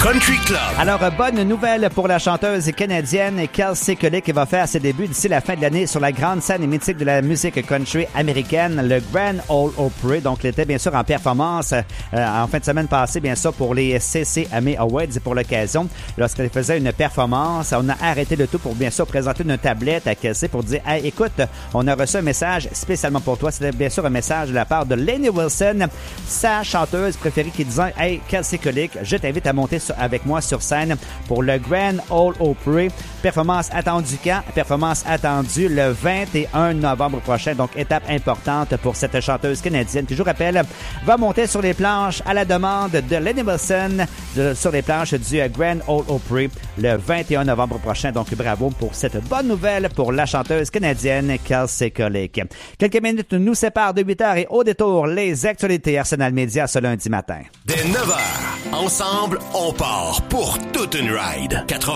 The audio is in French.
Country Club. Alors, bonne nouvelle pour la chanteuse canadienne Kelsey Kulik qui va faire ses débuts d'ici la fin de l'année sur la grande scène mythique de la musique country américaine, le Grand Ole Opry. Donc, elle était bien sûr en performance en fin de semaine passée, bien sûr, pour les CCMA Awards. Et pour l'occasion, lorsqu'elle faisait une performance, on a arrêté le tout pour bien sûr présenter une tablette à Kelsey pour dire « Hey, écoute, on a reçu un message spécialement pour toi. » C'était bien sûr un message de la part de Lainey Wilson, sa chanteuse préférée, qui disait « Hey, Kelsey Kulik, je t'invite à monter avec moi sur scène pour le Grand Ole Opry. Performance attendue quand? Performance attendue le 21 novembre prochain. Donc, étape importante pour cette chanteuse canadienne qui, je vous rappelle, va monter sur les planches à la demande de Lainey Wilson sur les planches du Grand Ole Opry le 21 novembre prochain. Donc, bravo pour cette bonne nouvelle pour la chanteuse canadienne Kelsey Kulik. Quelques minutes nous séparent de 8h et au détour, les actualités Arsenal Média ce lundi matin. Dès 9h, ensemble, on part pour toute une ride.